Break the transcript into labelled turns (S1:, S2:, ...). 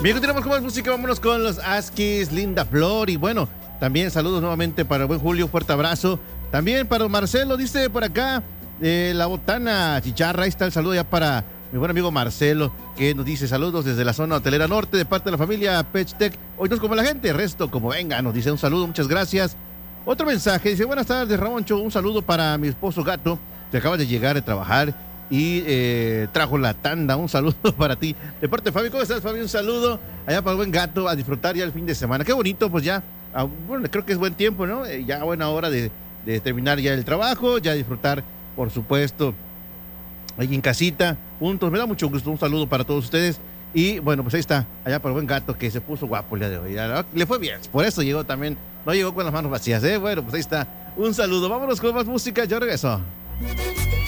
S1: Bien, continuamos con más música, vámonos con los Askis, Linda Flor y bueno, también saludos nuevamente para el buen Julio, fuerte abrazo. También para Marcelo, dice por acá, la botana chicharra, ahí está el saludo ya para mi buen amigo Marcelo, que nos dice saludos desde la zona hotelera norte de parte de la familia Pechtec. Hoy no es como la gente, el resto como venga, nos dice un saludo, muchas gracias. Otro mensaje, dice, buenas tardes Ramoncho, un saludo para mi esposo Gato, que acaba de llegar de trabajar y trajo la tanda, un saludo para ti. De parte de Fabi, ¿cómo estás Fabi? Un saludo allá para el buen Gato, a disfrutar ya el fin de semana. Qué bonito, pues ya, bueno, creo que es buen tiempo, ¿no? Ya buena hora de terminar ya el trabajo, ya disfrutar, por supuesto, ahí en casita, juntos. Me da mucho gusto, un saludo para todos ustedes. Y bueno, pues ahí está, allá para el buen Gato que se puso guapo el día de hoy. Le fue bien, por eso llegó también, no llegó con las manos vacías, ¿eh? Bueno, pues ahí está, un saludo. Vámonos con más música, yo regreso.